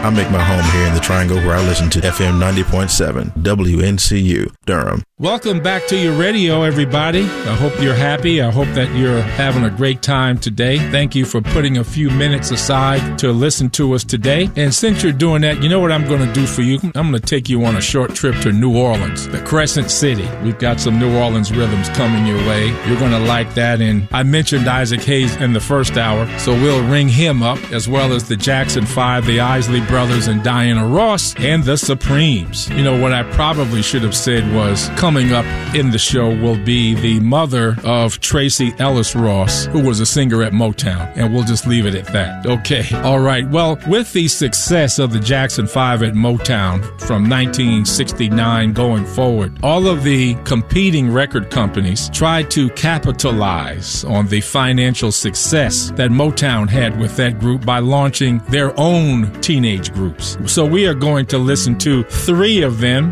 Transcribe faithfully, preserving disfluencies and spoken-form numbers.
I make my home here in the Triangle, where I listen to F M ninety point seven, W N C U, Durham. Welcome back to your radio, everybody. I hope you're happy. I hope that you're having a great time today. Thank you for putting a few minutes aside to listen to us today. And since you're doing that, you know what I'm going to do for you? I'm going to take you on a short trip to New Orleans, the Crescent City. We've got some New Orleans rhythms coming your way. You're going to like that. And I mentioned Isaac Hayes in the first hour, so we'll ring him up, as well as the Jackson Five, the Isley Brothers, and Diana Ross, and the Supremes. You know, what I probably should have said was, coming up in the show will be the mother of Tracy Ellis Ross, who was a singer at Motown, and we'll just leave it at that. Okay, all right. Well, with the success of the Jackson Five at Motown from nineteen sixty-nine going forward, all of the competing record companies tried to capitalize on the financial success that Motown had with that group by launching their own teenage groups. So we are going to listen to three of them